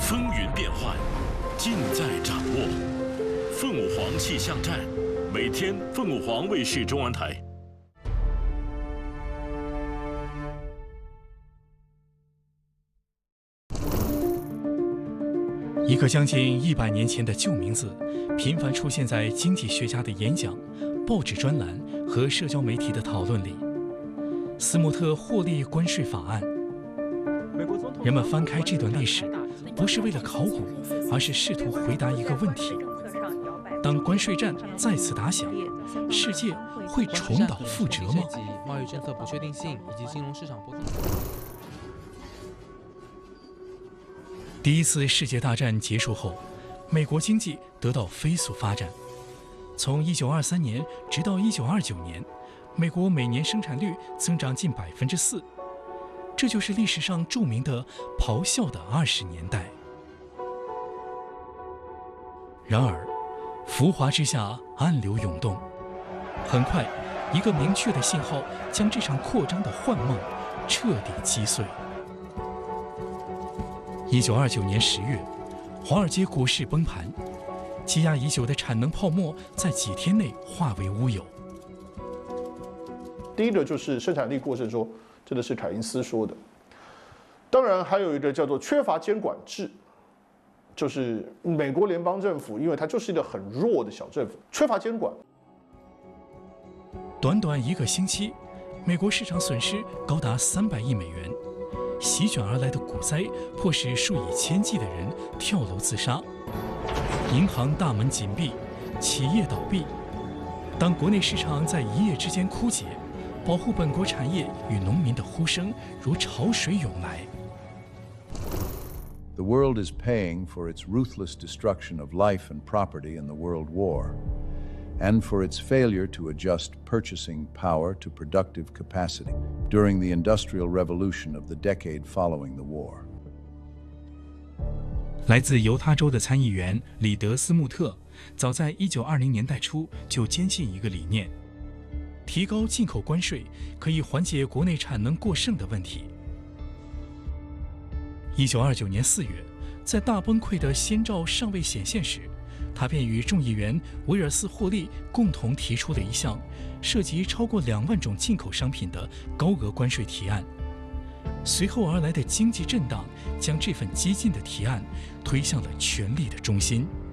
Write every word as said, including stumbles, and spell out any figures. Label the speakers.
Speaker 1: 风云变幻，尽在掌握。凤舞凰气象站，每天凤舞凰卫视中文台。
Speaker 2: 一个将近一百年前的旧名字，频繁出现在经济学家的演讲、报纸专栏和社交媒体的讨论里。斯穆特获利关税法案。人们翻开这段历史，不是为了考古，而是试图回答一个问题：当关税战再次打响，世界会重蹈覆辙吗？
Speaker 3: 贸易政策不确定性以及金融市场波动。
Speaker 2: 第一次世界大战结束后，美国经济得到飞速发展。从一九二三年直到一九二九年，美国每年生产率增长近百分之四，这就是历史上著名的“咆哮的二十年代”。然而，浮华之下暗流涌动，很快，一个明确的信号将这场扩张的幻梦彻底击碎。一九二九年十月，华尔街股市崩盘，积压已久的产能泡沫在几天内化为乌有。
Speaker 4: 第一个就是生产力过剩说，这个是凯因斯说的。当然还有一个叫做缺乏监管制，就是美国联邦政府，因为它就是一个很弱的小政府，缺乏监管。
Speaker 2: 短短一个星期，美国市场损失高达三百亿美元。席卷而来的股灾迫使数以千计的人跳楼自杀，银行大门紧闭，企业倒闭。当国内市场在一夜之间枯竭，保护本国产业与农民的呼声如潮水涌来。
Speaker 5: The world is paying for its ruthless destruction of life and property in the World War, and for its failure to adjust purchasing power to productive capacity during the Industrial Revolution of the decade following the war.
Speaker 2: 来自犹他州的参议员里德·斯穆特，早在一九二零年代初就坚信一个理念：提高进口关税可以缓解国内产能过剩的问题。一九二九年四月，在大崩溃的先兆尚未显现时，他便与众议员威尔斯·霍利共同提出了一项涉及超过两万种进口商品的高额关税提案。随后而来的经济震荡将这份激进的提案推向了权力的中心。